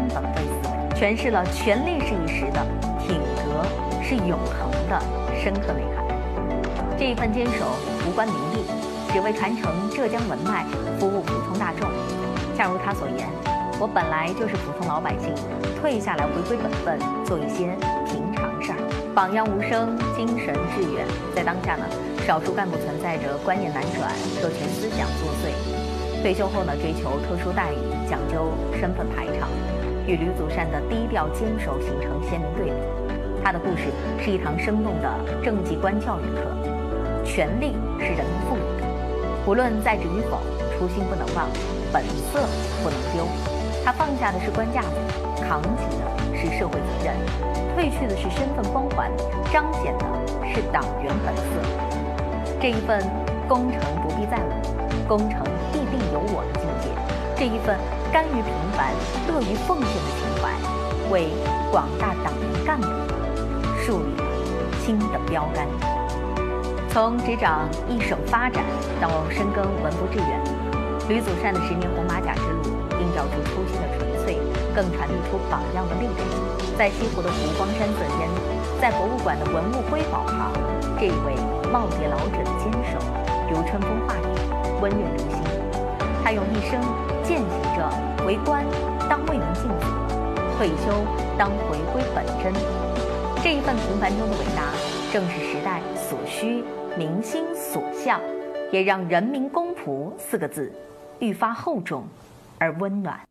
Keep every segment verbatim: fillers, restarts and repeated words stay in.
本位思维，诠释了权力是一时的，品格是永恒的深刻内涵。这一份坚守无关名利，只为传承浙江文脉，服务普通大众。恰如他所言，我本来就是普通老百姓，退下来回归本分，做一些平常事儿，榜样无声，精神致远。在当下呢，少数干部存在着观念难转、特权思想作祟，退休后呢，追求特殊待遇，讲究身份排场，与吕祖善的低调坚守形成鲜明对比。他的故事是一堂生动的政绩观教育课。权力是人民赋予的，无论在职与否，初心不能忘，本色不能丢。他放下的是官架子，扛起的是社会责任，褪去的是身份光环，彰显的是党员本色。这一份功成不必在我，功成必定有我的境界，这一份甘于平凡、乐于奉献的情怀，为广大党员干部树立了新的标杆。从执掌一省发展到深耕文部致远，吕祖善的十年红马甲之路映照出初心的纯粹，更传递出榜样的励志。在西湖的湖光山色间，在博物馆的文物瑰宝旁，这一位耄耋老者的坚守如春风化雨，温润如新。他用一生践行着为官当为民尽责，退休当回归本真。这一份平凡中的伟大，正是时代所需、民心所向，也让人民公仆四个字愈发厚重而温暖。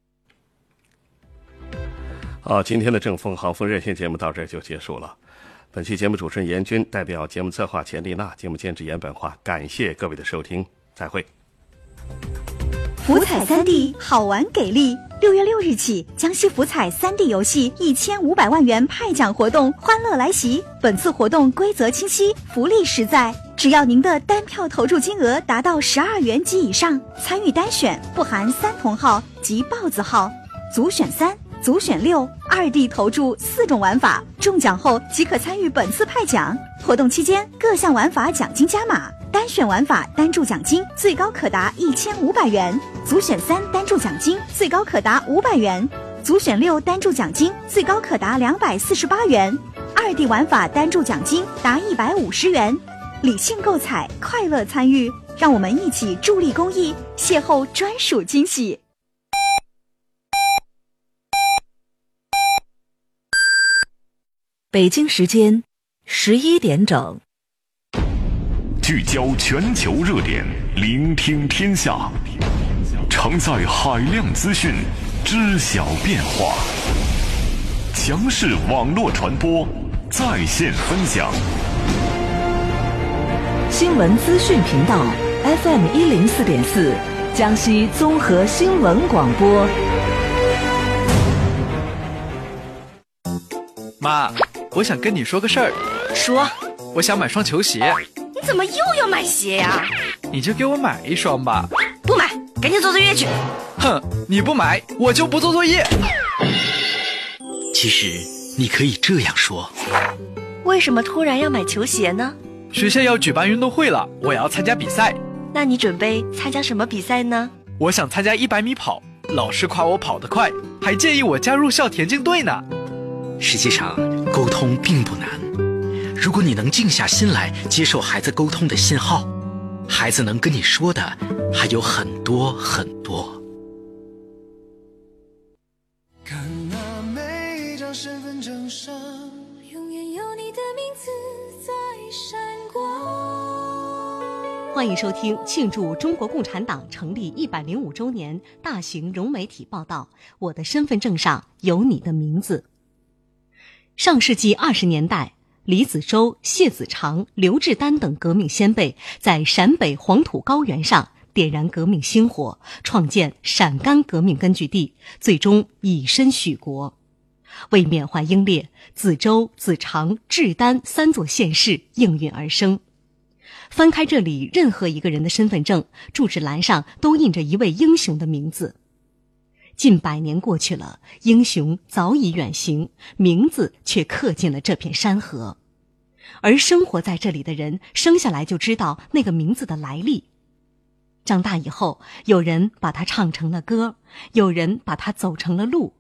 好，今天的正风航风热线节目到这就结束了。本期节目主持人严军，代表节目策划钱丽娜，节目监制严本华，感谢各位的收听，再会。 福彩三 D 好玩给力，六月六日起，江西福彩三 D 游戏一千五百万元派奖活动欢乐来袭。本次活动规则清晰，福利实在，只要您的单票投注金额达到十二元及以上，参与单选不含三同号及豹子号，组选三、组选六、二 D 投注四种玩法，中奖后即可参与本次派奖。活动期间各项玩法奖金加码，单选玩法单注奖金最高可达一千五百元，组选三单注奖金最高可达五百元，组选六单注奖金最高可达两百四十八元，二 D 玩法单注奖金达一百五十元。理性购彩，快乐参与，让我们一起助力公益，邂逅专属惊喜。 北京时间十一点整， 聚焦全球热点，聆听天下，承载海量资讯，知晓变化。强势网络传播，在线分享。 新闻资讯频道 F M 一零四点四，江西综合新闻广播。 妈，我想跟你说个事儿。 说。 我想买双球鞋。 你怎么又要买鞋呀？ 你就给我买一双吧。 不买，赶紧做作业去。 哼，你不买，我就不做作业。 其实你可以这样说。 为什么突然要买球鞋呢？ 学校要举办运动会了，我要参加比赛。 那你准备参加什么比赛呢？ 我想参加一百米跑，老师夸我跑得快，还建议我加入校田径队呢。 实际上，沟通并不难。如果你能静下心来接受孩子沟通的信号，孩子能跟你说的还有很多很多。 看那每一张身份证上，永远有你的名字在闪光。 欢迎收听庆祝中国共产党成立一百零五周年大型融媒体报道《我的身份证上有你的名字》。上世纪二十年代，李子洲、谢子长、刘志丹等革命先辈在陕北黄土高原上点燃革命星火，创建陕甘革命根据地，最终以身许国。为缅怀英烈，子洲、子长、志丹三座县市应运而生。翻开这里任何一个人的身份证，住址栏上都印着一位英雄的名字。近百年过去了，英雄早已远行，名字却刻进了这片山河。而生活在这里的人，生下来就知道那个名字的来历。长大以后，有人把它唱成了歌，有人把它走成了路，